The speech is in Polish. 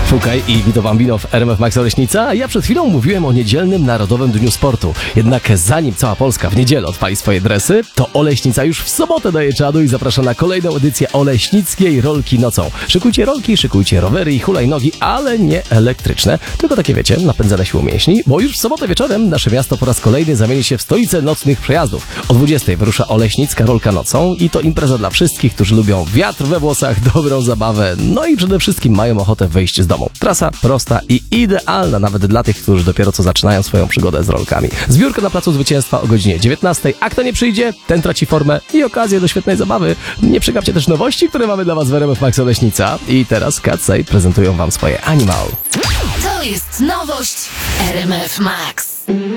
Szukaj i Vito Bambino w RMF Max Oleśnica. Ja przed chwilą mówiłem o niedzielnym Narodowym Dniu Sportu. Jednak zanim cała Polska w niedzielę odpali swoje dresy, to Oleśnica już w sobotę daje czadu i zaprasza na kolejną edycję Oleśnickiej Rolki Nocą. Szykujcie rolki, szykujcie rowery i hulajnogi, ale nie elektryczne, tylko takie wiecie, napędzane siłą mięśni, bo już w sobotę wieczorem nasze miasto po raz kolejny zamieni się w stolicę nocnych przejazdów. O 20:00 wyrusza Oleśnicka Rolka Nocą i to impreza dla wszystkich, którzy lubią wiatr we włosach, dobrą zabawę, no i przede wszystkim mają ochotę wyjść z domu. Trasa prosta i idealna nawet dla tych, którzy dopiero co zaczynają swoją przygodę z rolkami. Zbiórka na Placu Zwycięstwa o godzinie 19:00, a kto nie przyjdzie, ten traci formę i okazję do świetnej zabawy. Nie przegapcie też nowości, które mamy dla Was w RMF Max Oleśnica. I teraz Catside prezentują Wam swoje Animal. To jest nowość RMF Max.